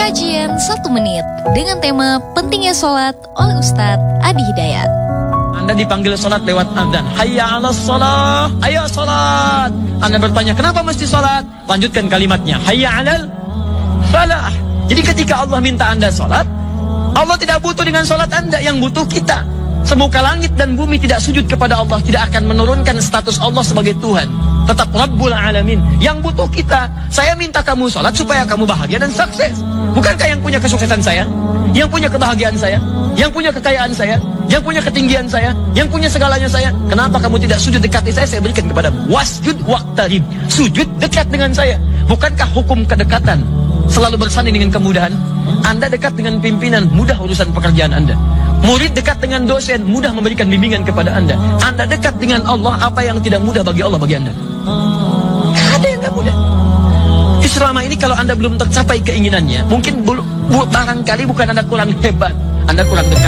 Kajian 1 menit dengan tema pentingnya sholat oleh Ustadz Adi Hidayat. Anda dipanggil sholat lewat azan. Hayya 'alas sholat. Ayo sholat. Anda bertanya, kenapa mesti sholat? Lanjutkan kalimatnya. Hayya 'alal falah. Jadi ketika Allah minta Anda sholat, Allah tidak butuh dengan sholat Anda, yang butuh kita. Semoga langit dan bumi tidak sujud kepada Allah, tidak akan menurunkan status Allah sebagai Tuhan. Tetap Rabbul Alamin. Yang butuh kita. Saya minta kamu sholat supaya kamu bahagia dan sukses. Bukankah yang punya kesuksesan saya, yang punya kebahagiaan saya, yang punya kekayaan saya, yang punya ketinggian saya, yang punya segalanya saya? Kenapa kamu tidak sujud dekati saya berikan kepadamu? Wasjud waqtarib. Sujud dekat dengan saya. Bukankah hukum kedekatan selalu bersanding dengan kemudahan? Anda dekat dengan pimpinan, mudah urusan pekerjaan Anda. Murid dekat dengan dosen, mudah memberikan bimbingan kepada Anda. Anda dekat dengan Allah, apa yang tidak mudah bagi Allah bagi Anda? Ada yang tidak mudah. Selama ini kalau Anda belum tercapai keinginannya, mungkin barangkali bukan Anda kurang hebat, Anda kurang dekat.